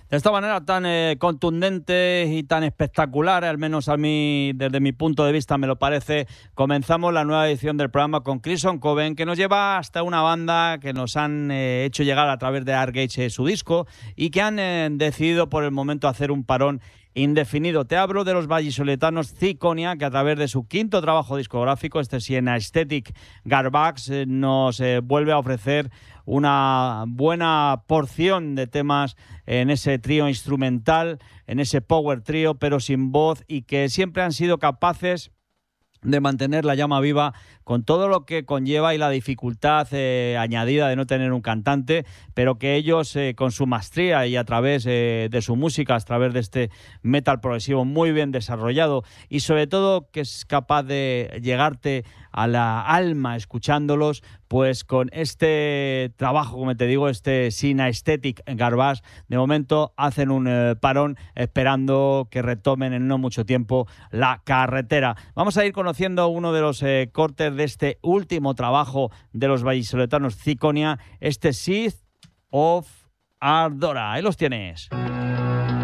De esta manera tan contundente y tan espectacular, al menos a mí, desde mi punto de vista me lo parece, comenzamos la nueva edición del programa con Crimson Coven, que nos lleva hasta una banda que nos han hecho llegar a través de Artgage su disco y que han decidido por el momento hacer un parón indefinido. Te hablo de los vallisoletanos Ziconia, que a través de su quinto trabajo discográfico, este sí en Aesthetic Garbage, nos vuelve a ofrecer una buena porción de temas en ese trío instrumental, en ese power trío, pero sin voz, y que siempre han sido capaces de mantener la llama viva con todo lo que conlleva y la dificultad añadida de no tener un cantante, pero que ellos con su maestría y a través de su música, a través de este metal progresivo muy bien desarrollado y sobre todo que es capaz de llegarte a la alma escuchándolos, pues con este trabajo, como te digo, este Sin Aesthetic Garbage, de momento hacen un parón esperando que retomen en no mucho tiempo la carretera. Vamos a ir conociendo uno de los cortes de este último trabajo de los vallisoletanos Ziconia, este Seed of Ardora. Ahí los tienes.